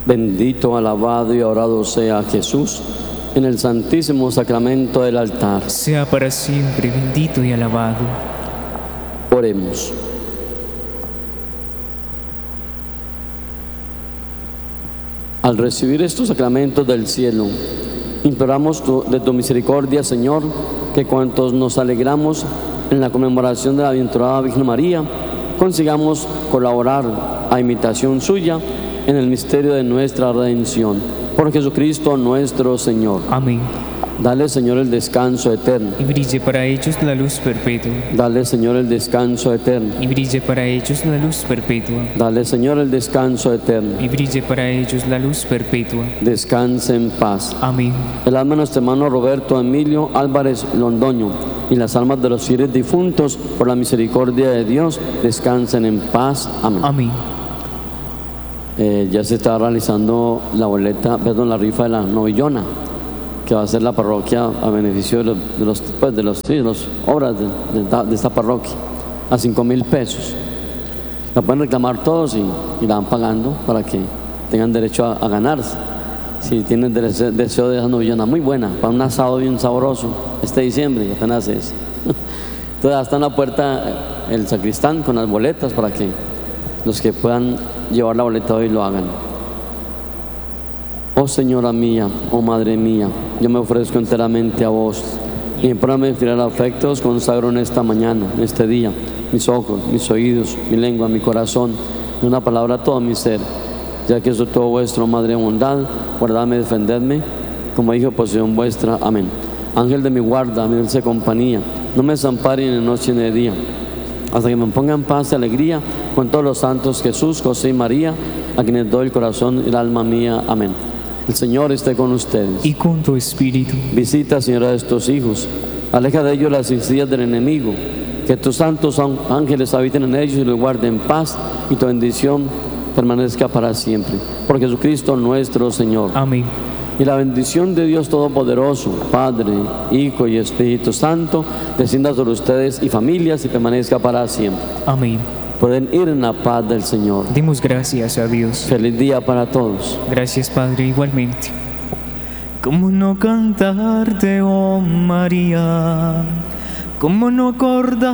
Bendito, alabado y adorado sea Jesús en el santísimo sacramento del altar. Sea para siempre bendito y alabado. Oremos. Al recibir estos sacramentos del cielo, imploramos de tu misericordia, Señor, que cuantos nos alegramos en la conmemoración de la bienaventurada Virgen María, consigamos colaborar a imitación suya en el misterio de nuestra redención. Por Jesucristo nuestro Señor. Amén. Dale, Señor, el descanso eterno. Y brille para ellos la luz perpetua. Dale, Señor, el descanso eterno. Y brille para ellos la luz perpetua. Dale, Señor, el descanso eterno. Y brille para ellos la luz perpetua. Descanse en paz. Amén. El alma de nuestro hermano Roberto Emilio Álvarez Londoño y las almas de los fieles difuntos, por la misericordia de Dios, descansen en paz. Amén. Amén. Ya se está realizando la rifa de la novillona, que va a ser la parroquia a beneficio de las obras de esta parroquia, a 5.000 pesos. La pueden reclamar todos y la van pagando para que tengan derecho a ganarse. Si tienen deseo de esa novillona muy buena, para un asado bien sabroso este diciembre, apenas es. Entonces está en la puerta el sacristán con las boletas para que los que puedan llevar la boleta hoy lo hagan. Oh Señora mía, oh Madre mía, yo me ofrezco enteramente a vos y en prueba de fiel afectos consagro en esta mañana, en este día, mis ojos, mis oídos, mi lengua, mi corazón, y una palabra todo mi ser, ya que soy todo vuestro, Madre de bondad, guardadme, defendedme, como dijo posesión vuestra. Amén. Ángel de mi guarda, mi dulce compañía, no me desamparen en noche ni de día, hasta que me ponga en paz y alegría con todos los santos Jesús, José y María, a quienes doy el corazón y el alma mía. Amén. El Señor esté con ustedes. Y con tu espíritu. Visita, Señora, de estos hijos. Aleja de ellos las insidias del enemigo. Que tus santos ángeles habiten en ellos y los guarden en paz, y tu bendición permanezca para siempre. Por Jesucristo nuestro Señor. Amén. Y la bendición de Dios Todopoderoso, Padre, Hijo y Espíritu Santo, descienda sobre ustedes y familias y permanezca para siempre. Amén. Pueden ir en la paz del Señor. Demos gracias a Dios. Feliz día para todos. Gracias, Padre, igualmente. ¿Cómo no cantarte, oh María? ¿Cómo no acordar